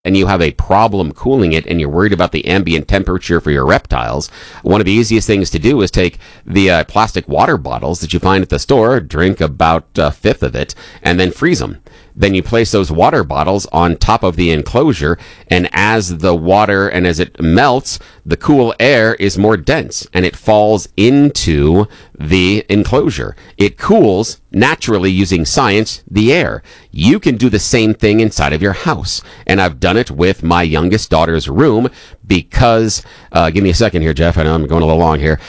and you have a problem cooling it and you're worried about the ambient temperature for your reptiles, one of the easiest things to do is take the plastic water bottles that you find at the store, drink about a fifth of it, and then freeze them. Then you place those water bottles on top of the enclosure, and as the water and as it melts, the cool air is more dense and it falls into the enclosure. It cools naturally using science, the air. You can do the same thing inside of your house. And I've done it with my youngest daughter's room because, give me a second here, Jeff. I know I'm going a little long here.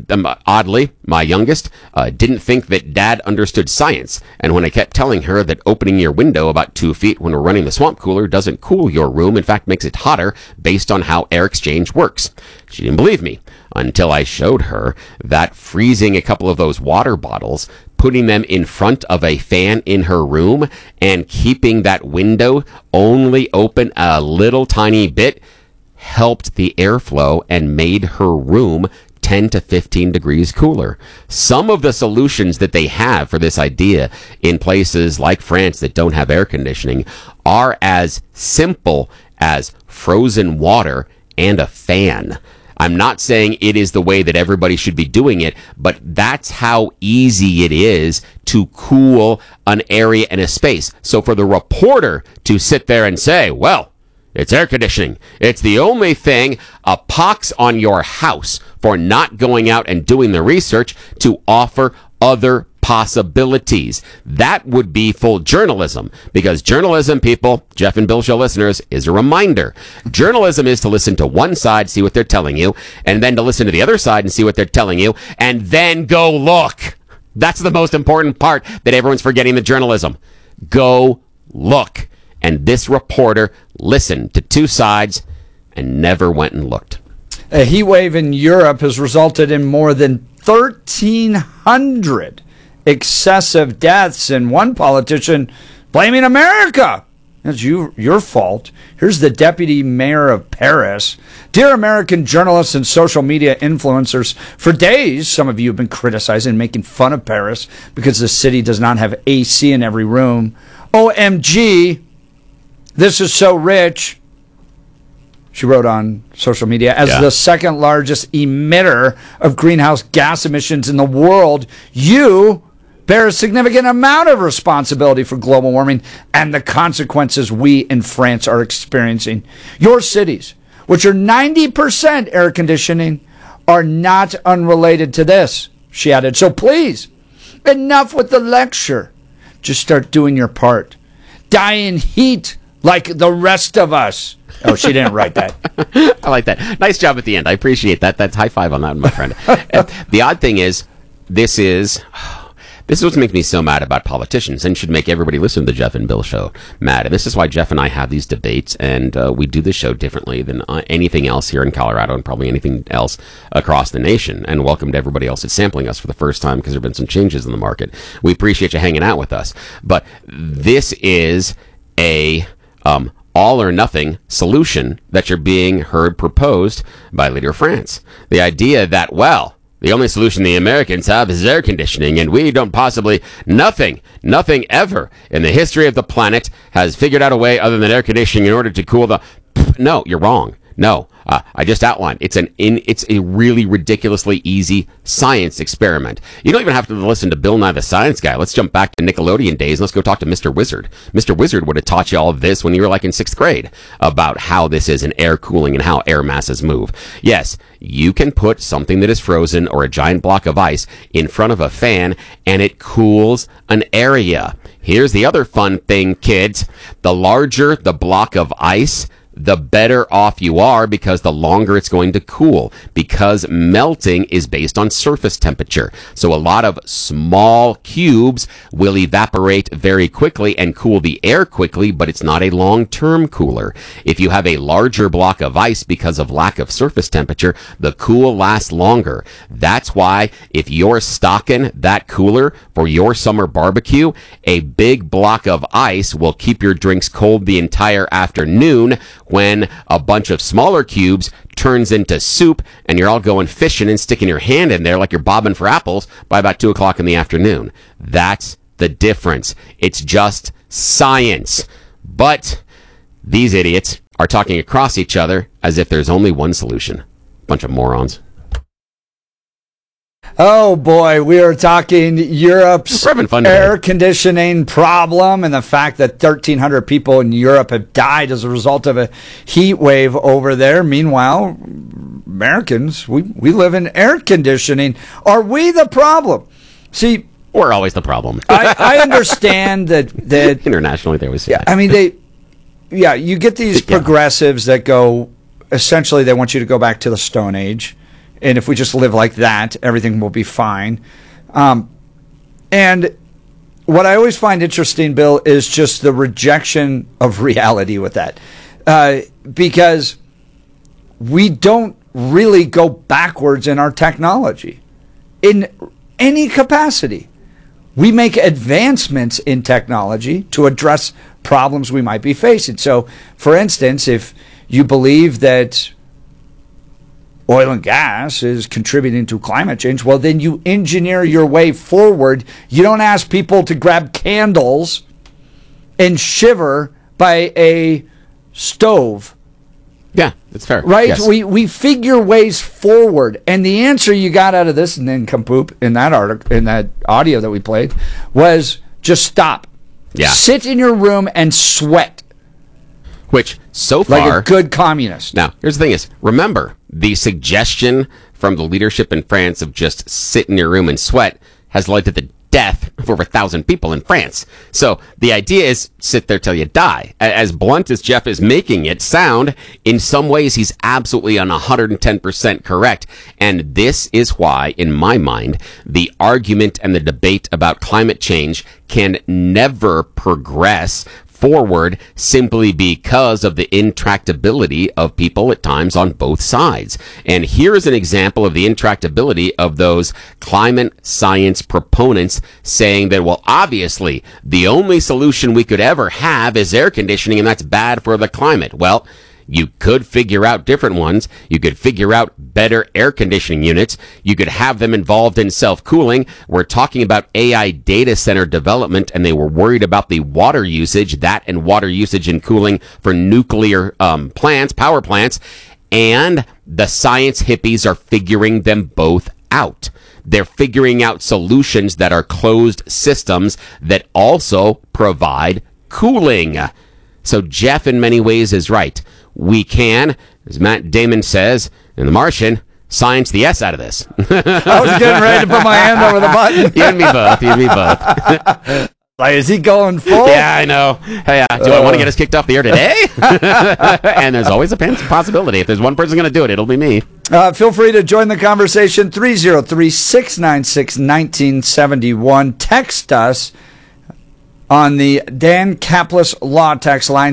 Oddly, my youngest didn't think that Dad understood science. And when I kept telling her that opening your window about 2 feet when we're running the swamp cooler doesn't cool your room, in fact makes it hotter based on how air exchange works. She didn't believe me until I showed her that freezing a couple of those water bottles, putting them in front of a fan in her room, and keeping that window only open a little tiny bit helped the airflow and made her room 10 to 15 degrees cooler. Some of the solutions that they have for this idea in places like France that don't have air conditioning are as simple as frozen water and a fan. I'm not saying it is the way that everybody should be doing it, but that's how easy it is to cool an area and a space. So for the reporter to sit there and say, well, it's air conditioning, it's the only thing, a pox on your house for not going out and doing the research to offer other possibilities. That would be full journalism, because journalism, people, Jeff and Bill Show listeners, is a reminder. Journalism is to listen to one side, see what they're telling you, and then to listen to the other side and see what they're telling you, and then go look. That's the most important part that everyone's forgetting the journalism. Go look. And this reporter listened to two sides and never went and looked. A heat wave in Europe has resulted in more than 1,300 excessive deaths, and one politician blaming America. It's your fault. Here's the deputy mayor of Paris. Dear American journalists and social media influencers, for days, some of you have been criticizing and making fun of Paris because the city does not have AC in every room. OMG, this is so rich, she wrote on social media. As the second largest emitter of greenhouse gas emissions in the world, you bear a significant amount of responsibility for global warming and the consequences we in France are experiencing. Your cities, which are 90% air conditioning, are not unrelated to this, she added. So please, enough with the lecture. Just start doing your part. Die in heat like the rest of us. Oh, she didn't write that. I like that. Nice job at the end. I appreciate that. That's high five on that, my friend. The odd thing is, this is what makes me so mad about politicians and should make everybody listen to the Jeff and Bill Show mad. And this is why Jeff and I have these debates, and we do the show differently than anything else here in Colorado and probably anything else across the nation. And welcome to everybody else that's sampling us for the first time, because there have been some changes in the market. We appreciate you hanging out with us. But this is a all or nothing solution that you're being heard proposed by Leader France. The idea that, well, the only solution the Americans have is air conditioning, and we don't possibly, nothing ever in the history of the planet has figured out a way other than air conditioning in order to cool the... No, you're wrong. No, I just outlined. It's a really ridiculously easy science experiment. You don't even have to listen to Bill Nye the Science Guy. Let's jump back to Nickelodeon days. Let's go talk to Mr. Wizard. Mr. Wizard would have taught you all of this when you were like in 6th grade about how this is an air cooling and how air masses move. Yes, you can put something that is frozen or a giant block of ice in front of a fan and it cools an area. Here's the other fun thing, kids. The larger the block of ice, the better off you are, because the longer it's going to cool, because melting is based on surface temperature. So a lot of small cubes will evaporate very quickly and cool the air quickly, but it's not a long-term cooler. If you have a larger block of ice because of lack of surface temperature, the cool lasts longer. That's why if you're stocking that cooler for your summer barbecue, a big block of ice will keep your drinks cold the entire afternoon, when a bunch of smaller cubes turns into soup and you're all going fishing and sticking your hand in there like you're bobbing for apples by about 2 o'clock in the afternoon. That's the difference. It's just science. But These idiots are talking across each other as if there's only one solution. Bunch of morons. Oh boy, we are talking Europe's We're having fun air today. conditioning problem and the fact that 1,300 people in Europe have died as a result of a heat wave over there. Meanwhile, Americans, we live in air conditioning. Are we the problem? See, We're always the problem. I understand that Internationally, they always say yeah, that. I mean, you get these Yeah. progressives that go, essentially, they want you to go back to the Stone Age. And if we just live like that, everything will be fine. And what I always find interesting, Bill, is just the rejection of reality with that. Because we don't really go backwards in our technology in any capacity. We make advancements in technology to address problems we might be facing. So, for instance, if you believe that oil and gas is contributing to climate change, well, then you engineer your way forward. You don't ask people to grab candles and shiver by a stove. Yeah, that's fair. Right? Yes. We figure ways forward. And the answer you got out of this nincompoop in that article, in that audio that we played, was just stop. Yeah. Sit in your room and sweat Which, so like far... a good communist. Now, here's the thing is, remember, the suggestion from the leadership in France of just sit in your room and sweat has led to the death of over 1,000 people in France. So the idea is sit there till you die. As blunt as Jeff is making it sound, in some ways he's absolutely on 110% correct. And this is why, in my mind, the argument and the debate about climate change can never progress forward simply because of the intractability of people at times on both sides. And here is an example of the intractability of those climate science proponents saying that, well, obviously, the only solution we could ever have is air conditioning, and that's bad for the climate. Well, you could figure out different ones. You could figure out better air conditioning units. You could have them involved in self-cooling. We're talking about AI data center development, and they were worried about the water usage, that and water usage and cooling for nuclear plants, power plants. And the science hippies are figuring them both out. They're figuring out solutions that are closed systems that also provide cooling. So Jeff, in many ways, is right. We can, as Matt Damon says in The Martian, science the S out of this. I was getting ready to put my hand over the button. You and me both. You and me both. Like, is he going full? Yeah, I know. Hey, do I want to get us kicked off the air today? And there's always a possibility. If there's one person going to do it, it'll be me. Feel free to join the conversation. 303-696-1971. Text us on the Dan Kaplis Law text line,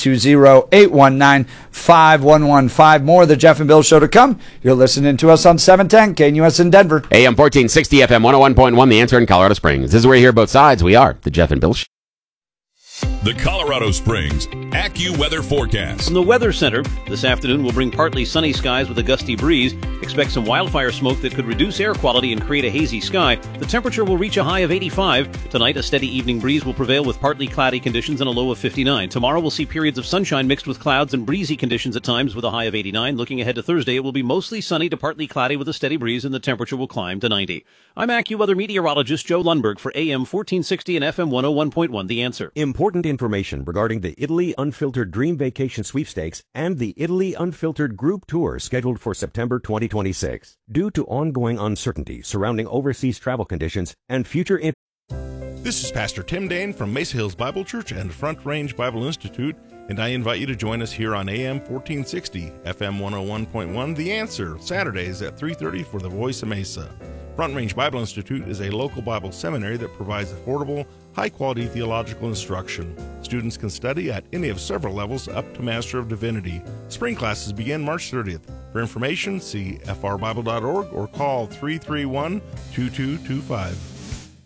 720-819-5115. More of the Jeff and Bill Show to come. You're listening to us on 710 KNUS in Denver. AM 1460, FM 101.1, The Answer in Colorado Springs. This is where you hear both sides. We are the Jeff and Bill Show. The Colorado Springs AccuWeather forecast. From the Weather Center, this afternoon will bring partly sunny skies with a gusty breeze. Expect some wildfire smoke that could reduce air quality and create a hazy sky. The temperature will reach a high of 85. Tonight, a steady evening breeze will prevail with partly cloudy conditions and a low of 59. Tomorrow, we'll see periods of sunshine mixed with clouds and breezy conditions at times with a high of 89. Looking ahead to Thursday, it will be mostly sunny to partly cloudy with a steady breeze, and the temperature will climb to 90. I'm AccuWeather meteorologist Joe Lundberg for AM 1460 and FM 101.1, The Answer. Important information regarding the Italy Unfiltered Dream Vacation Sweepstakes and the Italy Unfiltered Group Tour scheduled for September 2026. Due to ongoing uncertainty surrounding overseas travel conditions and future This is Pastor Tim Dane from Mesa Hills Bible Church and Front Range Bible Institute, and I invite you to join us here on AM 1460, FM 101.1, The Answer, Saturdays at 3:30 for the Voice of Mesa. Front Range Bible Institute is a local Bible seminary that provides affordable, high-quality theological instruction. Students can study at any of several levels up to Master of Divinity. Spring classes begin March 30th. For information, see frbible.org or call 331-2225.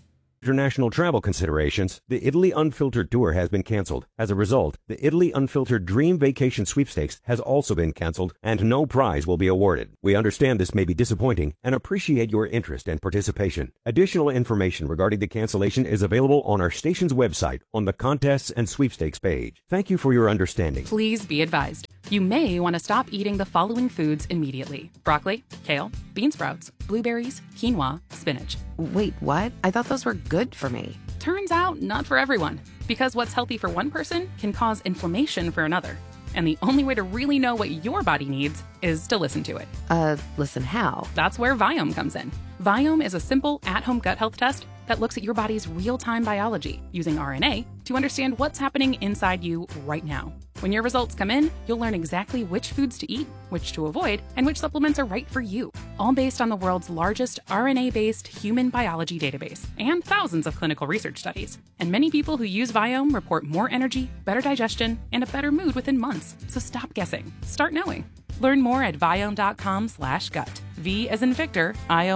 international travel considerations, the Italy Unfiltered Tour has been canceled. As a result, the Italy Unfiltered Dream Vacation Sweepstakes has also been canceled, and no prize will be awarded. We understand this may be disappointing and appreciate your interest and participation. Additional information regarding the cancellation is available on our station's website on the Contests and Sweepstakes page. Thank you for your understanding. Please be advised. You may want to stop eating the following foods immediately: broccoli, kale, bean sprouts, blueberries, quinoa, spinach. Wait, what? I thought those were good for me. Turns out, not for everyone. Because what's healthy for one person can cause inflammation for another. And the only way to really know what your body needs is to listen to it. Listen how? That's where Viome comes in. Viome is a simple, at-home gut health test that looks at your body's real-time biology using RNA to understand what's happening inside you right now. When your results come in, you'll learn exactly which foods to eat, which to avoid, and which supplements are right for you, all based on the world's largest RNA-based human biology database and thousands of clinical research studies. And many people who use Viome report more energy, better digestion, and a better mood within months. So stop guessing. Start knowing. Learn more at Viome.com/gut. V as in Victor,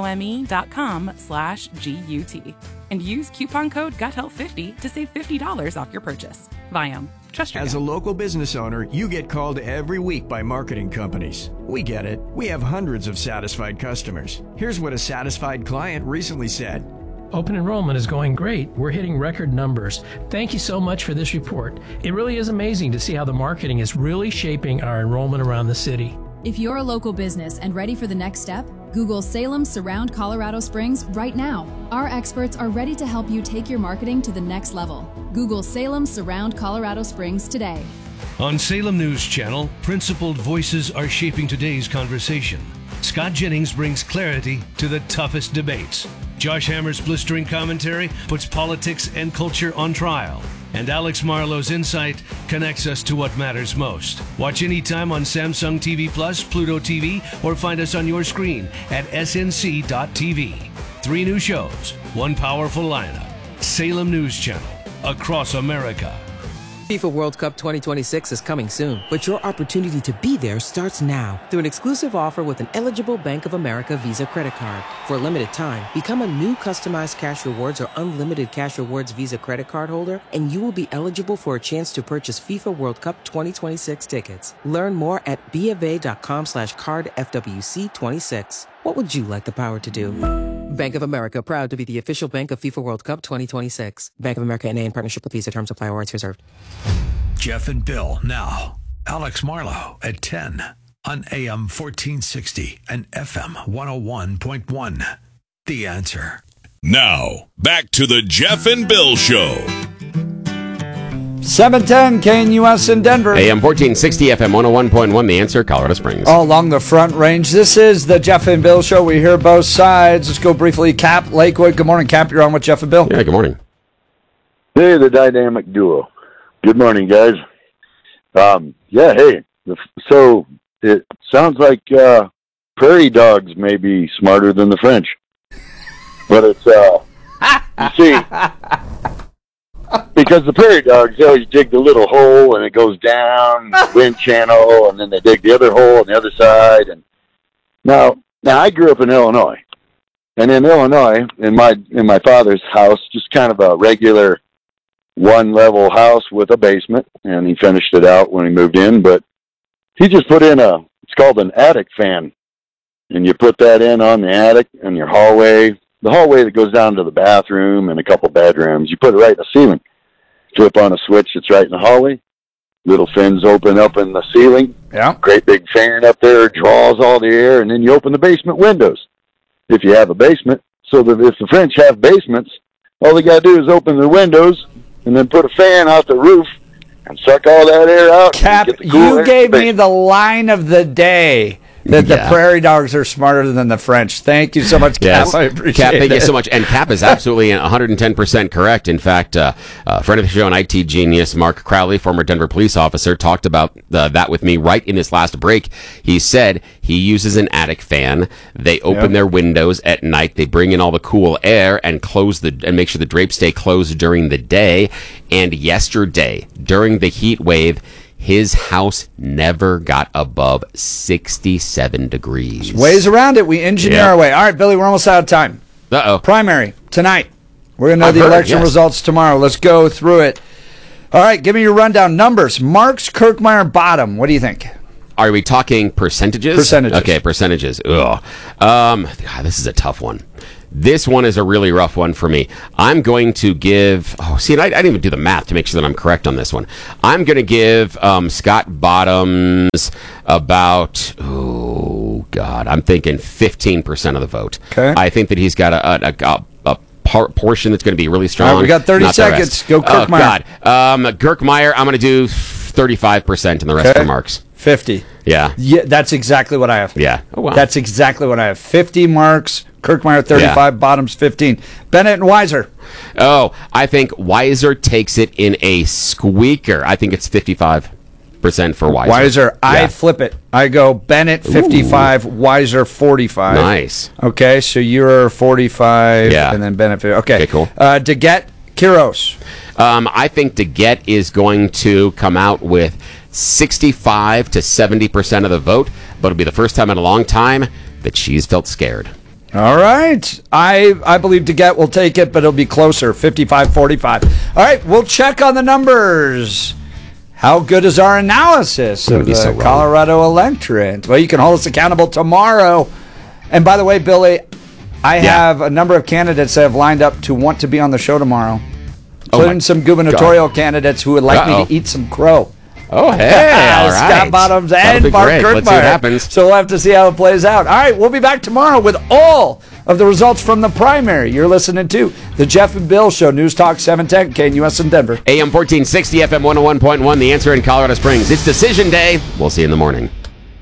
IOME.com/GUT. And use coupon code GUTHEALTH50 to save $50 off your purchase. Viome. Trust your As gut. a local business owner, you get called every week by marketing companies. We get it. We have hundreds of satisfied customers. Here's what a satisfied client recently said. Open enrollment is going great. We're hitting record numbers. Thank you so much for this report. It really is amazing to see how the marketing is really shaping our enrollment around the city. If you're a local business and ready for the next step, Google Salem Surround Colorado Springs right now. Our experts are ready to help you take your marketing to the next level. Google Salem Surround Colorado Springs today. On Salem News Channel, principled voices are shaping today's conversation. Scott Jennings brings clarity to the toughest debates. Josh Hammer's blistering commentary puts politics and culture on trial. And Alex Marlowe's insight connects us to what matters most. Watch anytime on Samsung TV Plus, Pluto TV, or find us on your screen at snc.tv. 3 new shows, 1 powerful lineup. Salem News Channel, across America. FIFA World Cup 2026 is coming soon, but your opportunity to be there starts now through an exclusive offer with an eligible Bank of America Visa credit card. For a limited time, become a new customized cash rewards or unlimited cash rewards Visa credit card holder, and you will be eligible for a chance to purchase FIFA World Cup 2026 tickets. Learn more at BofA.com/cardFWC26. What would you like the power to do? Bank of America, proud to be the official bank of FIFA World Cup 2026. Bank of America N.A. in partnership with Visa. Terms apply. Awards reserved. Jeff and Bill now. Alex Marlowe at 10 on AM 1460 and FM 101.1. The Answer. Now, back to the Jeff and Bill Show. 710 KNUS in Denver. AM 1460, FM 101.1, The Answer, Colorado Springs. All along the Front Range. This is the Jeff and Bill Show. We hear both sides. Let's go briefly. Cap, Lakewood. Good morning, Cap. You're on with Jeff and Bill. Yeah, good morning. Hey, the dynamic duo. Good morning, guys. Hey. So it sounds like prairie dogs may be smarter than the French. But it's, you see... Because the prairie dogs, they always dig the little hole and it goes down wind channel, and then they dig the other hole on the other side. And now I grew up in Illinois, and in Illinois, in my father's house, just kind of a regular 1-level house with a basement, and he finished it out when he moved in. But he just put in it's called an attic fan, and you put that in on the attic in your hallway. The hallway that goes down to the bathroom and a couple bedrooms, you put it right in the ceiling. Flip on a switch that's right in the hallway. Little fins open up in the ceiling. Yeah. Great big fan up there, draws all the air, and then you open the basement windows. If you have a basement, so that if the French have basements, all they got to do is open their windows and then put a fan out the roof and suck all that air out. Cap, you gave me the line of the day. That the prairie dogs are smarter than the French. Thank you so much, Cap. Yes. I appreciate Cap, thank it. you so much. And Cap is absolutely 110% correct. In fact, a friend of the show, an IT genius, Mark Crowley, former Denver police officer, talked about that with me right in this last break. He said he uses an attic fan. They open their windows at night. They bring in all the cool air and and make sure the drapes stay closed during the day. And yesterday, during the heat wave, his house never got above 67 degrees. Ways around it. We engineer our way. All right, Billy, we're almost out of time. Uh-oh. Primary tonight. We're going to know I've the heard, election yes. results tomorrow. Let's go through it. All right, give me your rundown. Numbers. Marks, Kirkmeyer, Bottom. What do you think? Are we talking percentages? Percentages. Okay, percentages. Ugh. God, this is a tough one. This one is a really rough one for me. I'm going to give... I didn't even do the math to make sure that I'm correct on this one. I'm going to give Scott Bottoms about... Oh, God. I'm thinking 15% of the vote. Okay. I think that he's got a portion that's going to be really strong. All right, we got 30 Not the seconds. rest. Go Kirkmeyer. Oh, God. Kirkmeyer, I'm going to do 35% and the rest for Marks. 50. Yeah. Yeah, that's exactly what I have. Yeah. Oh, wow. That's exactly what I have. 50 Marks, Kirkmeyer 35, Bottoms 15. Bennett and Weiser. Oh, I think Weiser takes it in a squeaker. I think it's 55% for Weiser. Weiser, I flip it. I go Bennett 55, Weiser 45. Nice. Okay, so you're 45, and then Bennett 50. Okay, cool. DeGette, Kiros. I think DeGette is going to come out with 65 to 70% of the vote, but it'll be the first time in a long time that she's felt scared. All right. I believe DeGette will take it, but it'll be closer, 55-45. All right, we'll check on the numbers. How good is our analysis of the Colorado electorate? Well, you can hold us accountable tomorrow. And by the way, Billy, I have a number of candidates that have lined up to want to be on the show tomorrow, including some gubernatorial candidates who would like me to eat some crow. Oh, hey, all right. Scott Bottoms That'll be and Mark great. Kirkmeyer. Let's see what happens. So we'll have to see how it plays out. All right, we'll be back tomorrow with all of the results from the primary. You're listening to The Jeff and Bill Show, News Talk 710, KNUS in Denver. AM 1460, FM 101.1, The Answer in Colorado Springs. It's decision day. We'll see you in the morning.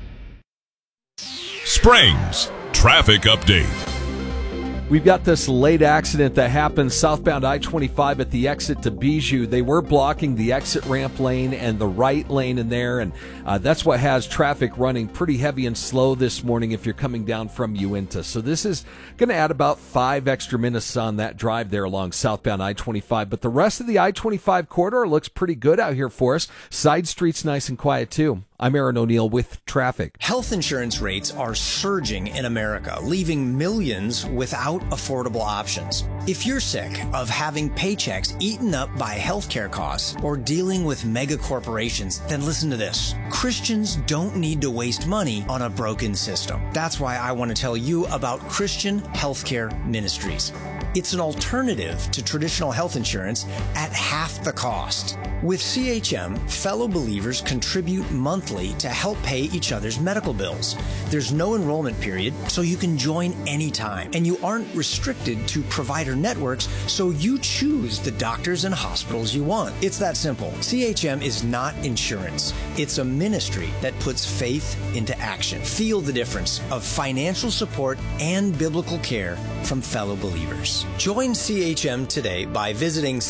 Springs Traffic Update. We've got this late accident that happened southbound I-25 at the exit to Bijou. They were blocking the exit ramp lane and the right lane in there, and that's what has traffic running pretty heavy and slow this morning if you're coming down from Uinta. So this is going to add about 5 extra minutes on that drive there along southbound I-25. But the rest of the I-25 corridor looks pretty good out here for us. Side streets nice and quiet too. I'm Aaron O'Neill with traffic. Health insurance rates are surging in America, leaving millions without affordable options. If you're sick of having paychecks eaten up by healthcare costs or dealing with mega corporations, then listen to this. Christians don't need to waste money on a broken system. That's why I want to tell you about Christian Healthcare Ministries. It's an alternative to traditional health insurance at half the cost. With CHM, fellow believers contribute monthly to help pay each other's medical bills. There's no enrollment period, so you can join anytime. And you aren't restricted to provider networks, so you choose the doctors and hospitals you want. It's that simple. CHM is not insurance. It's a ministry that puts faith into action. Feel the difference of financial support and biblical care from fellow believers. Join CHM today by visiting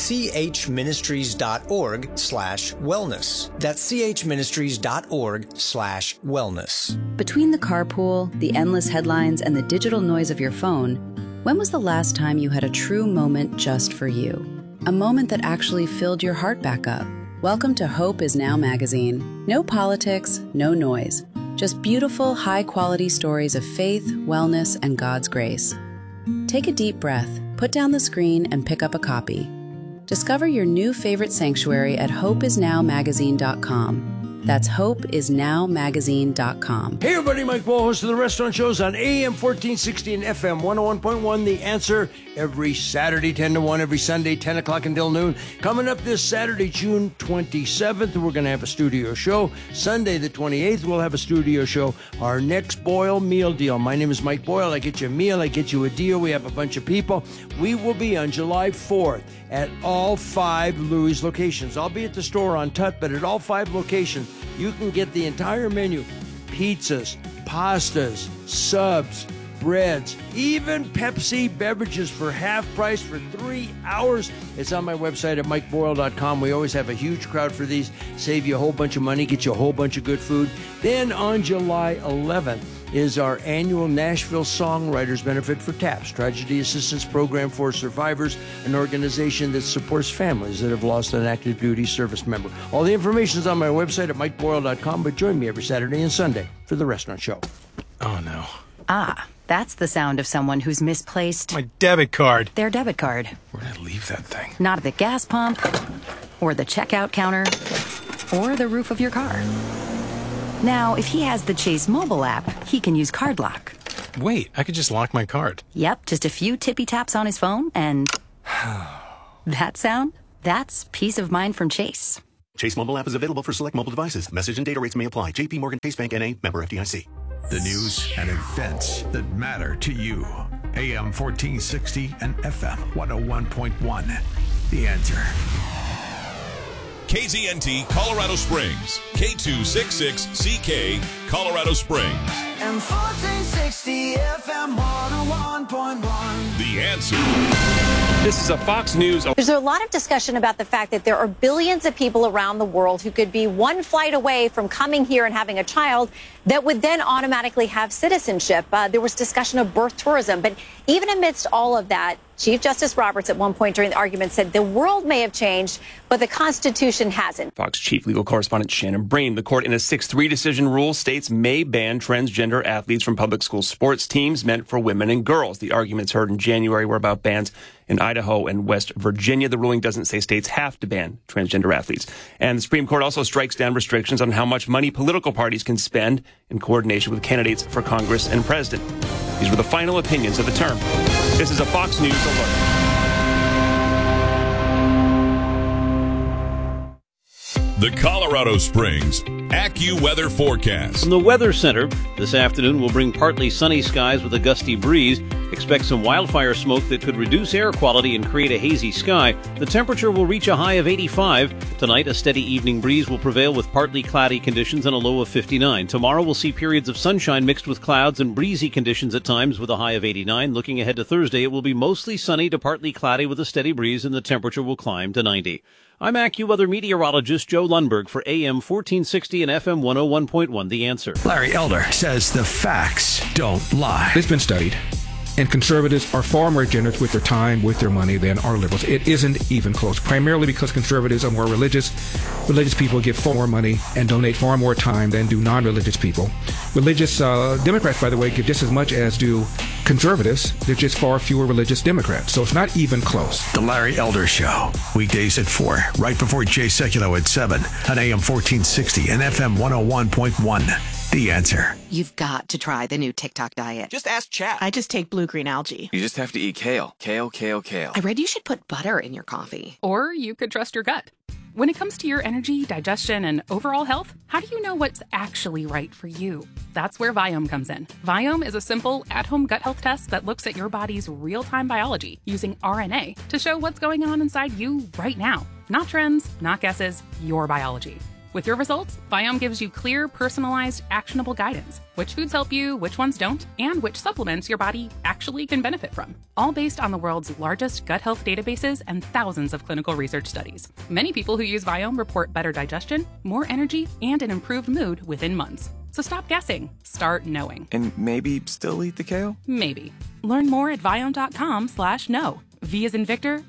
chministries.org/wellness. That's chministries.org/wellness. Between the carpool, the endless headlines, and the digital noise of your phone, when was the last time you had a true moment just for you? A moment that actually filled your heart back up? Welcome to Hope Is Now magazine. No politics, no noise. Just beautiful, high-quality stories of faith, wellness, and God's grace. Take a deep breath, put down the screen, and pick up a copy. Discover your new favorite sanctuary at hopeisnowmagazine.com. That's hopeisnowmagazine.com. Hey everybody, Mike Boyle, host of the Restaurant Shows on AM 1460 and FM 101.1. The Answer every Saturday 10 to 1, every Sunday 10 o'clock until noon. Coming up this Saturday, June 27th, we're going to have a studio show. Sunday the 28th, we'll have a studio show. Our next Boyle meal deal. My name is Mike Boyle. I get you a meal. I get you a deal. We have a bunch of people. We will be on July 4th at all 5 Louis locations. I'll be at the store on Tut, but at all 5 locations, you can get the entire menu. Pizzas, pastas, subs, breads, even Pepsi beverages for half price for 3 hours. It's on my website at mikeboyle.com. We always have a huge crowd for these. Save you a whole bunch of money, get you a whole bunch of good food. Then on July 11th is our annual Nashville Songwriters Benefit for TAPS, Tragedy Assistance Program for Survivors, an organization that supports families that have lost an active duty service member. All the information is on my website at mikeboyle.com, but join me every Saturday and Sunday for the Restaurant Show. Oh, no. Ah, that's the sound of someone who's misplaced my debit card. Their debit card. Where'd I leave that thing? Not at the gas pump, or the checkout counter, or the roof of your car. Now, if he has the Chase mobile app, he can use Card Lock. Wait, I could just lock my card. Yep, just a few tippy taps on his phone, and that sound? That's peace of mind from Chase. Chase mobile app is available for select mobile devices. Message and data rates may apply. JP Morgan Chase Bank N.A. member FDIC. The news and events that matter to you. AM 1460 and FM 101.1. The Answer. KZNT Colorado Springs, K266CK Colorado Springs. And 1460 FM 101.1. The Answer. This is a Fox News. There's a lot of discussion about the fact that there are billions of people around the world who could be one flight away from coming here and having a child that would then automatically have citizenship. There was discussion of birth tourism. But even amidst all of that, Chief Justice Roberts at one point during the argument said the world may have changed, but the Constitution hasn't. Fox Chief Legal Correspondent Shannon Bream. The court in a 6-3 decision rule states may ban transgender athletes from public school sports teams meant for women and girls. The arguments heard in January were about bans in Idaho and West Virginia. The ruling doesn't say states have to ban transgender athletes. And the Supreme Court also strikes down restrictions on how much money political parties can spend in coordination with candidates for Congress and president. These were the final opinions of the term. This is a Fox News Alert. The Colorado Springs AccuWeather Forecast. From the Weather Center, this afternoon will bring partly sunny skies with a gusty breeze. Expect some wildfire smoke that could reduce air quality and create a hazy sky. The temperature will reach a high of 85. Tonight, a steady evening breeze will prevail with partly cloudy conditions and a low of 59. Tomorrow, we'll see periods of sunshine mixed with clouds and breezy conditions at times with a high of 89. Looking ahead to Thursday, it will be mostly sunny to partly cloudy with a steady breeze, and the temperature will climb to 90. I'm AccuWeather meteorologist Joe Lundberg for AM 1460 and FM 101.1, The Answer. Larry Elder says the facts don't lie. It's been studied, and conservatives are far more generous with their time, with their money, than are liberals. It isn't even close, primarily because conservatives are more religious. Religious people give far more money and donate far more time than do non-religious people. Religious Democrats, by the way, give just as much as do conservatives. There's just far fewer religious Democrats, so it's not even close. The Larry Elder Show, weekdays at 4, right before Jay Sekulow at 7 on AM 1460 and FM 101.1. The Answer. You've got to try the new TikTok diet. Just ask Chat. I just take blue-green algae. You just have to eat kale. Kale. I read you should put butter in your coffee. Or you could trust your gut. When it comes to your energy, digestion, and overall health, how do you know what's actually right for you? That's where Viome comes in. Viome is a simple, at-home gut health test that looks at your body's real-time biology using RNA to show what's going on inside you right now. Not trends, not guesses, your biology. With your results, Viome gives you clear, personalized, actionable guidance. Which foods help you, which ones don't, and which supplements your body actually can benefit from. All based on the world's largest gut health databases and thousands of clinical research studies. Many people who use Viome report better digestion, more energy, and an improved mood within months. So stop guessing. Start knowing. And maybe still eat the kale? Maybe. Learn more at Viome.com/know. V as in Victor,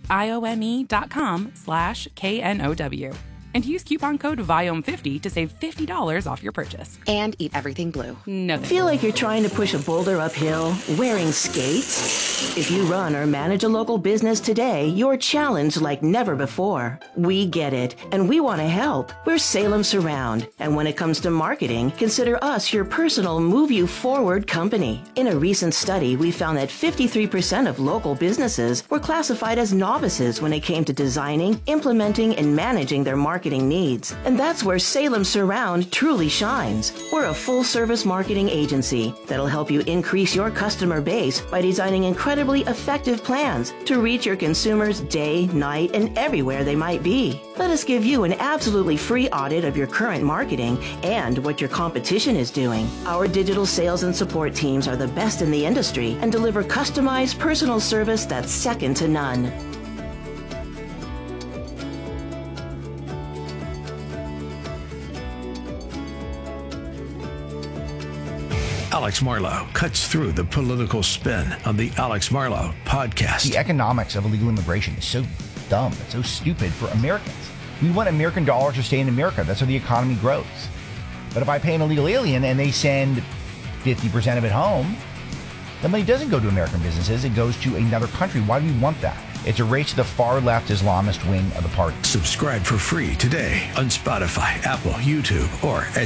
IOME.com/KNOW. And use coupon code VIOME50 to save $50 off your purchase. And eat everything blue. No. Feel like you're trying to push a boulder uphill wearing skates? If you run or manage a local business today, you're challenged like never before. We get it, and we want to help. We're Salem Surround, and when it comes to marketing, consider us your personal move you forward company. In a recent study, we found that 53% of local businesses were classified as novices when it came to designing, implementing, and managing their marketing needs. And that's where Salem Surround truly shines. We're a full-service marketing agency that'll help you increase your customer base by designing incredibly effective plans to reach your consumers day, night, and everywhere they might be. Let us give you an absolutely free audit of your current marketing and what your competition is doing. Our digital sales and support teams are the best in the industry and deliver customized personal service that's second to none. Alex Marlow cuts through the political spin on the Alex Marlow podcast. The economics of illegal immigration is so dumb. It's so stupid for Americans. We want American dollars to stay in America. That's how the economy grows. But if I pay an illegal alien and they send 50% of it home, The money doesn't go to American businesses. It goes to another country. Why do we want that? It's a race to the far-left Islamist wing of the party. Subscribe for free today on Spotify, Apple, YouTube, or at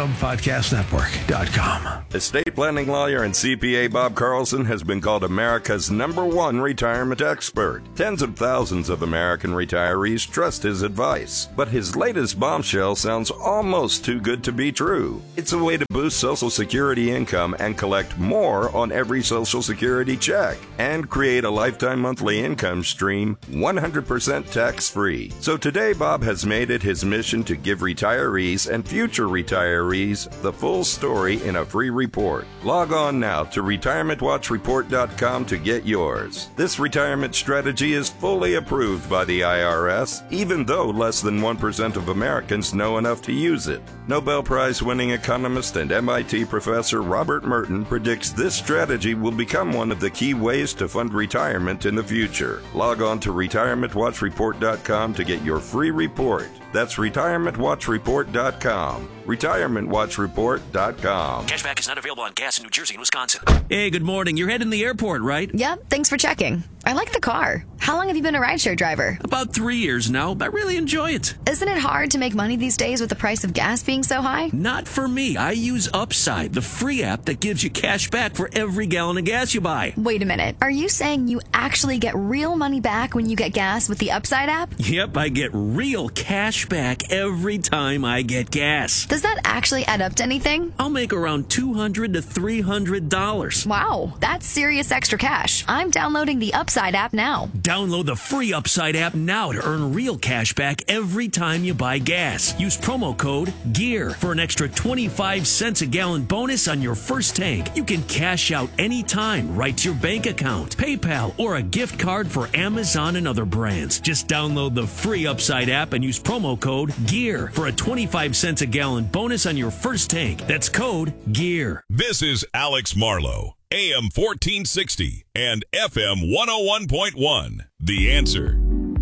SalemPodcastNetwork.com. Estate planning lawyer and CPA Bob Carlson has been called America's #1 retirement expert. Tens of thousands of American retirees trust his advice. But his latest bombshell sounds almost too good to be true. It's a way to boost Social Security income and collect more on every Social Security check and create a lifetime monthly income stream 100% tax-free. So today, Bob has made it his mission to give retirees and future retirees the full story in a free report. Log on now to retirementwatchreport.com to get yours. This retirement strategy is fully approved by the IRS, even though less than 1% of Americans know enough to use it. Nobel Prize-winning economist and MIT professor Robert Merton predicts this strategy will become one of the key ways to fund retirement in the future. Log on to retirementwatchreport.com to get your free report. That's retirementwatchreport.com. retirementwatchreport.com. Cashback is not available on gas in New Jersey and Wisconsin. Hey, good morning. You're heading to the airport, right? Yep, thanks for checking. I like the car. How long have you been a rideshare driver? About 3 years now, but I really enjoy it. Isn't it hard to make money these days with the price of gas being so high? Not for me. I use Upside, the free app that gives you cash back for every gallon of gas you buy. Wait a minute. Are you saying you actually get real money back when you get gas with the Upside app? Yep, I get real cash back every time I get gas. Does that actually add up to anything? I'll make around $200 to $300. Wow, that's serious extra cash. I'm downloading the Upside app now. Download the free Upside app now to earn real cash back every time you buy gas. Use promo code GEAR for an extra 25 cents a gallon bonus on your first tank. You can cash out anytime right to your bank account, PayPal, or a gift card for Amazon and other brands. Just download the free Upside app and use promo code GEAR for a 25 cents a gallon bonus on your first tank. That's code GEAR. This is Alex Marlowe, AM 1460 and FM 101.1. The Answer.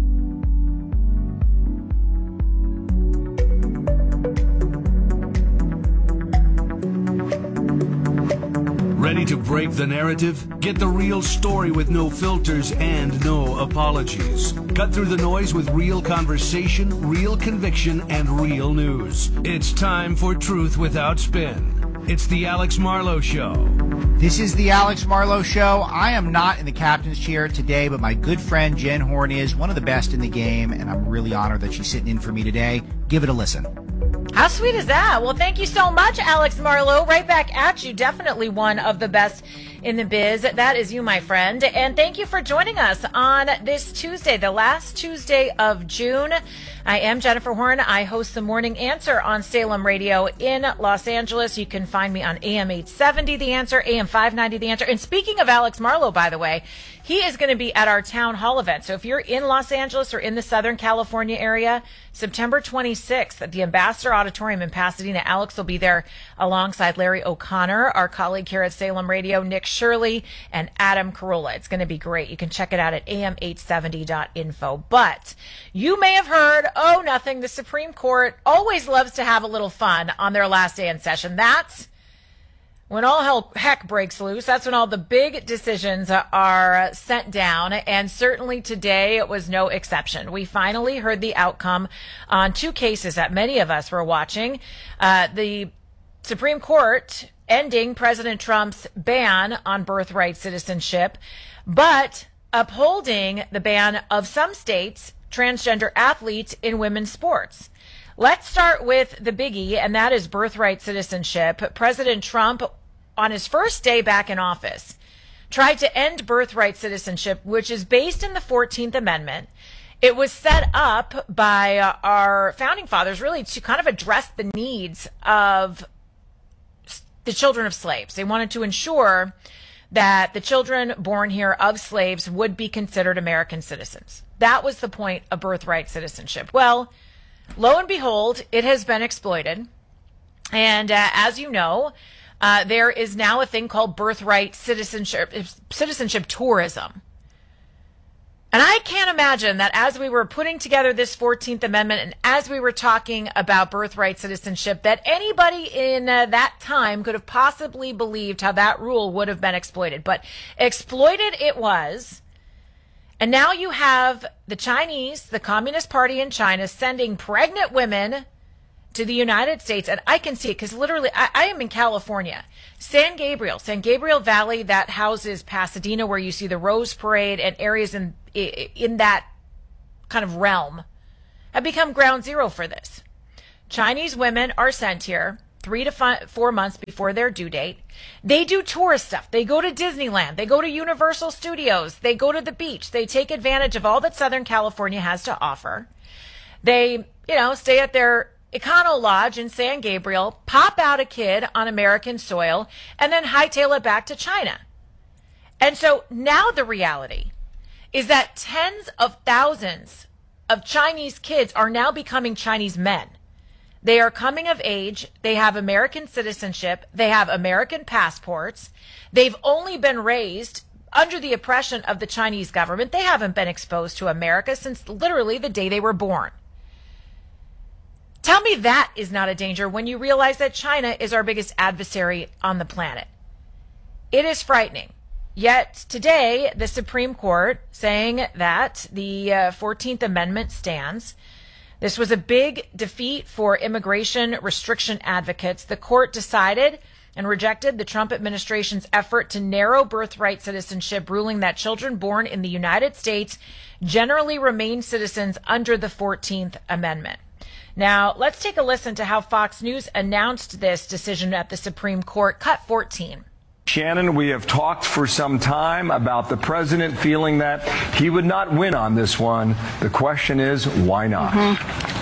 Ready to break the narrative? Get the real story with no filters and no apologies. Cut through the noise with real conversation, real conviction, and real news. It's time for Truth Without Spin. It's the Alex Marlowe Show. This is the Alex Marlowe Show. I am not in the captain's chair today, but my good friend Jen Horn is one of the best in the game, and I'm really honored that she's sitting in for me today. Give it a listen. How sweet is that? Well, thank you so much, Alex Marlowe. Right back at you. Definitely one of the best in the biz. That is you, my friend. And thank you for joining us on this Tuesday, the last Tuesday of June. I am Jennifer Horn. I host the Morning Answer on Salem Radio in Los Angeles. You can find me on AM 870 The Answer, AM 590 The Answer. And speaking of Alex Marlowe, by the way, he is going to be at our town hall event. So if you're in Los Angeles or in the Southern California area, September 26th at the Ambassador Auditorium in Pasadena, Alex will be there alongside Larry O'Connor, our colleague here at Salem Radio, Nick Shirley, and Adam Carolla. It's going to be great. You can check it out at am870.info. But you may have heard, oh, nothing. The Supreme Court always loves to have a little fun on their last day in session. That's when all heck breaks loose. That's when all the big decisions are sent down, and certainly today it was no exception. We finally heard the outcome on two cases that many of us were watching. The Supreme Court ending President Trump's ban on birthright citizenship, but upholding the ban of some states' transgender athletes in women's sports. Let's start with the biggie, and that is birthright citizenship. President Trump, on his first day back in office, tried to end birthright citizenship, which is based in the 14th Amendment. It was set up by our founding fathers really to kind of address the needs of the children of slaves. They wanted to ensure that the children born here of slaves would be considered American citizens. That was the point of birthright citizenship. Well, lo and behold, it has been exploited. And as you know, there is now a thing called birthright citizenship tourism. And I can't imagine that as we were putting together this 14th Amendment and as we were talking about birthright citizenship, that anybody in that time could have possibly believed how that rule would have been exploited. But exploited it was. And now you have the Chinese, the Communist Party in China, sending pregnant women to the United States. And I can see it because literally I am in California. San Gabriel Valley, that houses Pasadena, where you see the Rose Parade and areas in that kind of realm, have become ground zero for this. Chinese women are sent here 3 to 4 months before their due date. They do tourist stuff. They go to Disneyland. They go to Universal Studios. They go to the beach. They take advantage of all that Southern California has to offer. They, stay at their Econo Lodge in San Gabriel, pop out a kid on American soil, and then hightail it back to China. And so now the reality is that tens of thousands of Chinese kids are now becoming Chinese men. They are coming of age. They have American citizenship. They have American passports. They've only been raised under the oppression of the Chinese government. They haven't been exposed to America since literally the day they were born. Tell me that is not a danger when you realize that China is our biggest adversary on the planet. It is frightening. Yet today, the Supreme Court saying that the 14th Amendment stands. This was a big defeat for immigration restriction advocates. The court decided and rejected the Trump administration's effort to narrow birthright citizenship, ruling that children born in the United States generally remain citizens under the 14th Amendment. Now, let's take a listen to how Fox News announced this decision at the Supreme Court. Cut 14. Shannon, we have talked for some time about the president feeling that he would not win on this one. The question is, why not?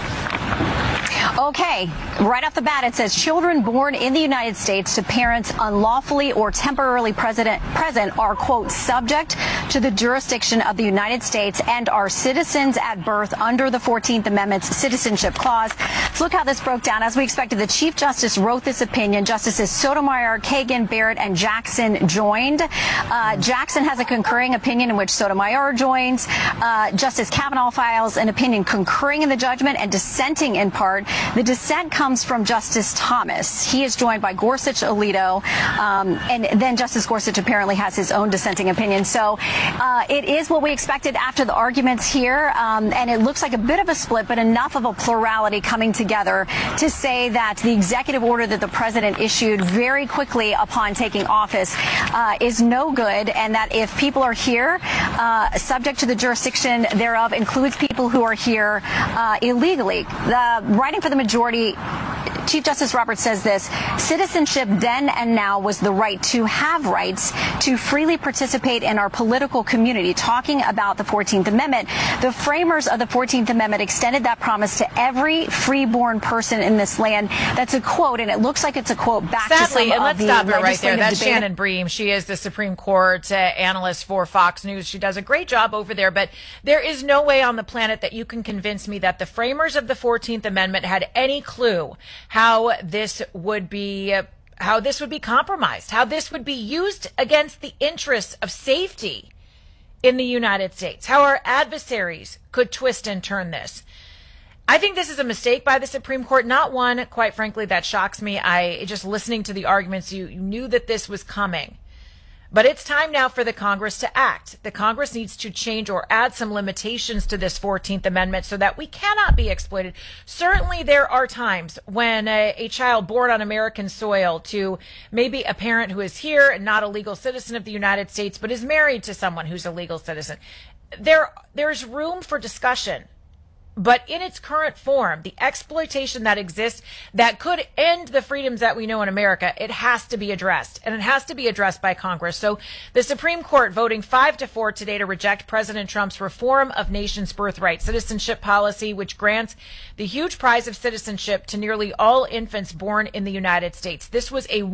Okay, right off the bat, it says children born in the United States to parents unlawfully or temporarily present are, quote, subject to the jurisdiction of the United States and are citizens at birth under the 14th Amendment's Citizenship Clause. Let's look how this broke down. As we expected, the Chief Justice wrote this opinion. Justices Sotomayor, Kagan, Barrett, and Jackson joined. Jackson has a concurring opinion in which Sotomayor joins. Justice Kavanaugh files an opinion concurring in the judgment and dissenting in part. The dissent comes from Justice Thomas. He is joined by Gorsuch, Alito, and then Justice Gorsuch apparently has his own dissenting opinion. So it is what we expected after the arguments here, and it looks like a bit of a split, but enough of a plurality coming together to say that the executive order that the president issued very quickly upon taking office is no good, and that if people are here, subject to the jurisdiction thereof includes people who are here illegally. Writing for the majority, Chief Justice Roberts says this: citizenship then and now was the right to have rights to freely participate in our political community. Talking about the 14th Amendment, the framers of the 14th Amendment extended that promise to every freeborn person in this land. That's a quote, and it looks like it's a quote back to some and let's of the stop it right there. That's debate. Shannon Bream. She is the Supreme Court analyst for Fox News. She does a great job over there, but there is no way on the planet that you can convince me that the framers of the 14th Amendment had any clue how this would be compromised, how this would be used against the interests of safety in the United States, how our adversaries could twist and turn this. I think this is a mistake by the Supreme Court, not one, quite frankly, that shocks me. Just listening to the arguments, you knew that this was coming. But it's time now for the Congress to act. The Congress needs to change or add some limitations to this 14th Amendment so that we cannot be exploited. Certainly there are times when a child born on American soil to maybe a parent who is here and not a legal citizen of the United States but is married to someone who's a legal citizen, there's room for discussion. But in its current form, the exploitation that exists that could end the freedoms that we know in America, it has to be addressed, and it has to be addressed by Congress. So the Supreme Court voting 5-4 today to reject President Trump's reform of nation's birthright citizenship policy, which grants the huge prize of citizenship to nearly all infants born in the United States. This was a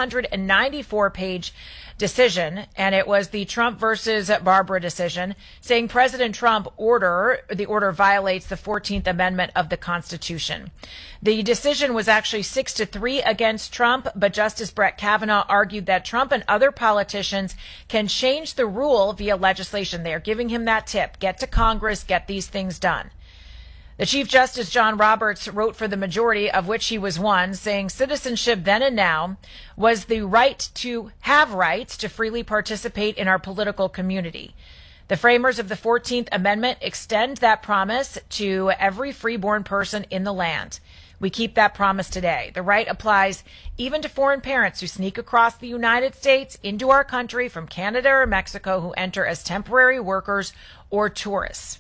194-page decision, and it was the Trump versus Barbara decision, saying President Trump the order violates the 14th Amendment of the Constitution. The decision was actually 6-3 against Trump, but Justice Brett Kavanaugh argued that Trump and other politicians can change the rule via legislation. They are giving him that tip. Get to Congress, get these things done. The Chief Justice John Roberts wrote for the majority, of which he was one, saying citizenship then and now was the right to have rights to freely participate in our political community. The framers of the 14th Amendment extend that promise to every freeborn person in the land. We keep that promise today. The right applies even to foreign parents who sneak across the United States into our country from Canada or Mexico who enter as temporary workers or tourists.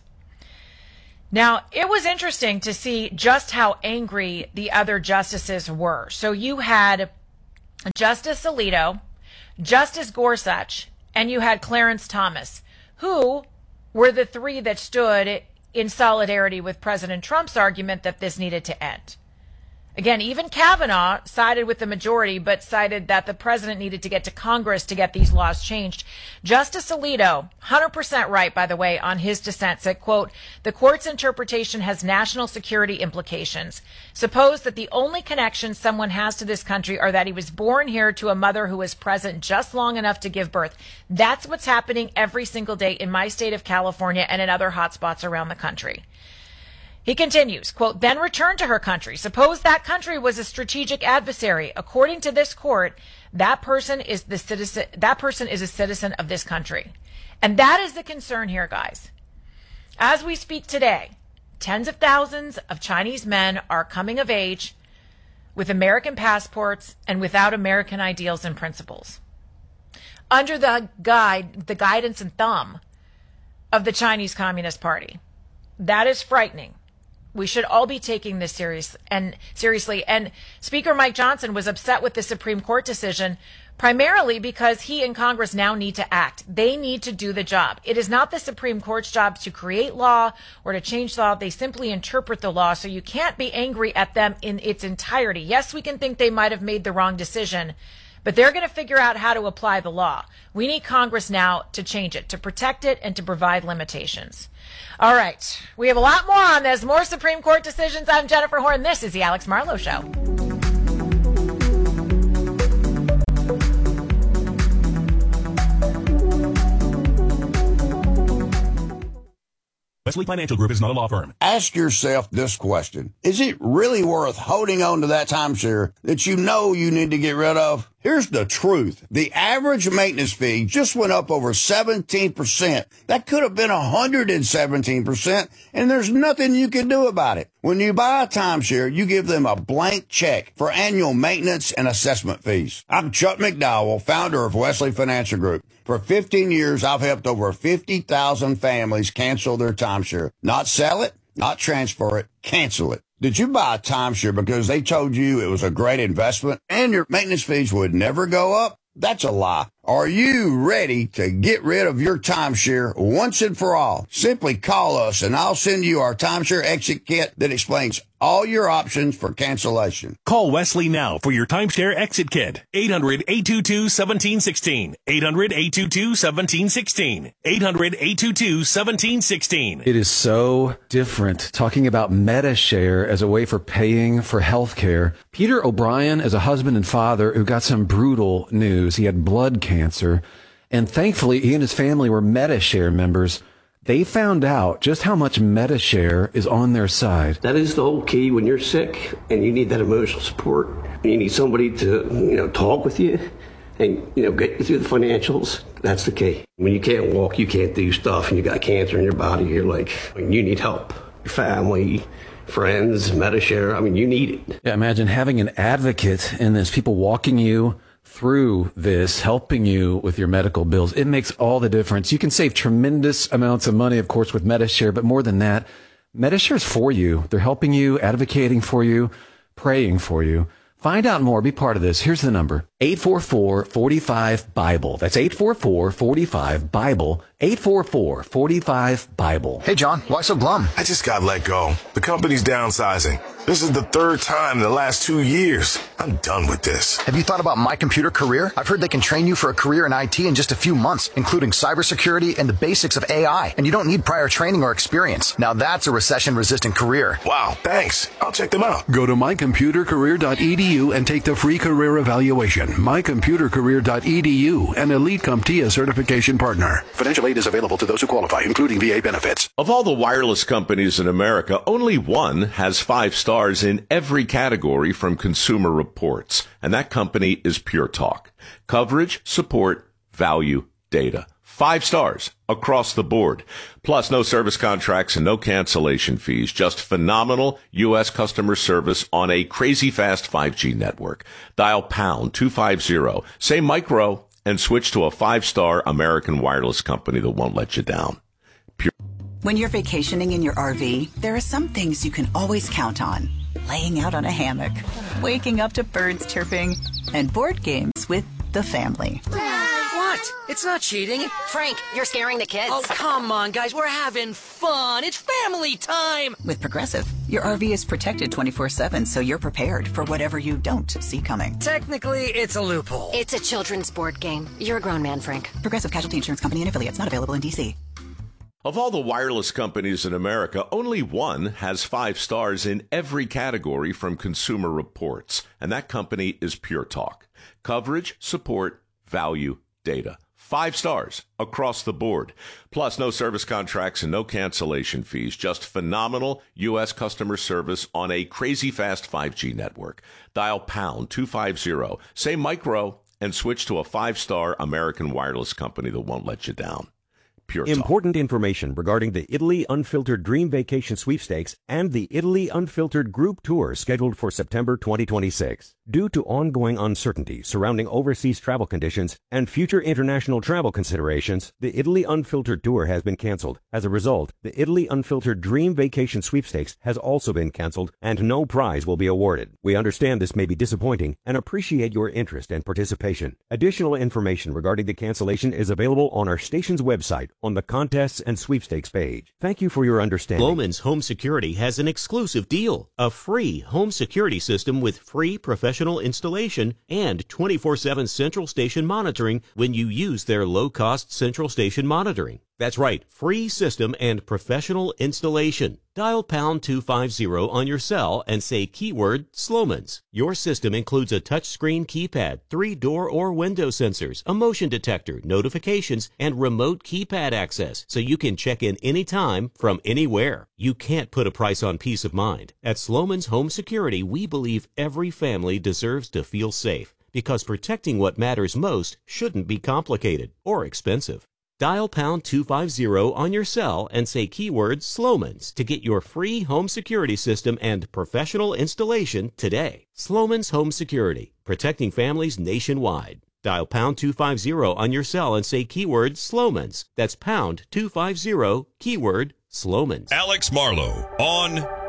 Now, it was interesting to see just how angry the other justices were. So you had Justice Alito, Justice Gorsuch, and you had Clarence Thomas, who were the three that stood in solidarity with President Trump's argument that this needed to end. Again, even Kavanaugh sided with the majority, but cited that the president needed to get to Congress to get these laws changed. Justice Alito, 100% right, by the way, on his dissent, said, quote, the court's interpretation has national security implications. Suppose that the only connection someone has to this country are that he was born here to a mother who was present just long enough to give birth. That's what's happening every single day in my state of California and in other hotspots around the country. He continues, quote, then return to her country. Suppose that country was a strategic adversary. According to this court, that person is a citizen of this country. And that is the concern here, guys. As we speak today, tens of thousands of Chinese men are coming of age with American passports and without American ideals and principles. Under the guidance and thumb of the Chinese Communist Party. That is frightening. We should all be taking this seriously. And Speaker Mike Johnson was upset with the Supreme Court decision primarily because he and Congress now need to act. They need to do the job. It is not the Supreme Court's job to create law or to change law. They simply interpret the law. So you can't be angry at them in its entirety. Yes, we can think they might have made the wrong decision, but they're going to figure out how to apply the law. We need Congress now to change it, to protect it, and to provide limitations. All right. We have a lot more on this. More Supreme Court decisions. I'm Jennifer Horn. This is the Alex Marlowe Show. Wesley Financial Group is not a law firm. Ask yourself this question. Is it really worth holding on to that timeshare that you know you need to get rid of? Here's the truth. The average maintenance fee just went up over 17%. That could have been 117%, and there's nothing you can do about it. When you buy a timeshare, you give them a blank check for annual maintenance and assessment fees. I'm Chuck McDowell, founder of Wesley Financial Group. For 15 years, I've helped over 50,000 families cancel their timeshare. Not sell it, not transfer it, cancel it. Did you buy a timeshare because they told you it was a great investment and your maintenance fees would never go up? That's a lie. Are you ready to get rid of your timeshare once and for all? Simply call us and I'll send you our timeshare exit kit that explains all your options for cancellation. Call Wesley now for your timeshare exit kit. 800-822-1716. 800-822-1716. 800-822-1716. It is so different talking about MediShare as a way for paying for health care. Peter O'Brien is a husband and father who got some brutal news. He had blood cancer, and thankfully he and his family were MediShare members. They found out just how much MediShare is on their side. That is the whole key when you're sick and you need that emotional support. You need somebody to, talk with you and, get you through the financials. That's the key. When you can't walk, you can't do stuff, and you got cancer in your body, you're like, you need help. Your family, friends, MediShare, you need it. Yeah, imagine having an advocate in this, people walking you through this, helping you with your medical bills. It makes all the difference. You can save tremendous amounts of money, of course, with MediShare, but more than that, MediShare is for you. They're helping you, advocating for you, praying for you. Find out more. Be part of this. Here's the number. 844-45-BIBLE. That's 844-45-BIBLE. 844-45-BIBLE. Hey, John, why so glum? I just got let go. The company's downsizing. This is the third time in the last 2 years. I'm done with this. Have you thought about My Computer Career? I've heard they can train you for a career in IT in just a few months, including cybersecurity and the basics of AI. And you don't need prior training or experience. Now that's a recession-resistant career. Wow, thanks. I'll check them out. Go to mycomputercareer.edu and take the free career evaluation. mycomputercareer.edu, an Elite CompTIA certification partner. Financial aid is available to those who qualify, including VA benefits. Of all the wireless companies in America, only one has 5 stars in every category from Consumer Reports, and that company is Pure Talk. Coverage, support, value, data. 5 stars across the board. Plus, no service contracts and no cancellation fees. Just phenomenal U.S. customer service on a crazy fast 5G network. Dial pound 250, say micro, and switch to a 5-star American wireless company that won't let you down. Pure. When you're vacationing in your RV, there are some things you can always count on. Laying out on a hammock, waking up to birds chirping, and board games with the family. What? It's not cheating. Frank, you're scaring the kids. Oh, come on, guys. We're having fun. It's family time. With Progressive, your RV is protected 24/7, so you're prepared for whatever you don't see coming. Technically, it's a loophole. It's a children's board game. You're a grown man, Frank. Progressive Casualty Insurance Company and affiliates, not available in D.C. Of all the wireless companies in America, only one has 5 stars in every category from Consumer Reports, and that company is Pure Talk. Coverage, support, value, data. 5 stars across the board. Plus, no service contracts and no cancellation fees. Just phenomenal U.S. customer service on a crazy fast 5G network. Dial pound 250, say micro, and switch to a 5-star American wireless company that won't let you down. Pure Talk. Important information regarding the Italy Unfiltered Dream Vacation Sweepstakes and the Italy Unfiltered Group Tour scheduled for September 2026. Due to ongoing uncertainty surrounding overseas travel conditions and future international travel considerations, the Italy Unfiltered Tour has been canceled. As a result, the Italy Unfiltered Dream Vacation Sweepstakes has also been canceled and no prize will be awarded. We understand this may be disappointing and appreciate your interest and participation. Additional information regarding the cancellation is available on our station's website on the Contests and Sweepstakes page. Thank you for your understanding. Sloman's Home Security has an exclusive deal. A free home security system with free professional installation and 24/7 central station monitoring when you use their low-cost central station monitoring. That's right, free system and professional installation. Dial pound 250 on your cell and say keyword Sloman's. Your system includes a touchscreen keypad, 3 door or window sensors, a motion detector, notifications, and remote keypad access, so you can check in anytime from anywhere. You can't put a price on peace of mind. At Sloman's Home Security, we believe every family deserves to feel safe, because protecting what matters most shouldn't be complicated or expensive. Dial pound 250 on your cell and say keyword Sloman's to get your free home security system and professional installation today. Sloman's Home Security, protecting families nationwide. Dial pound 250 on your cell and say keyword Sloman's. That's pound 250, keyword Sloman's. Alex Marlow on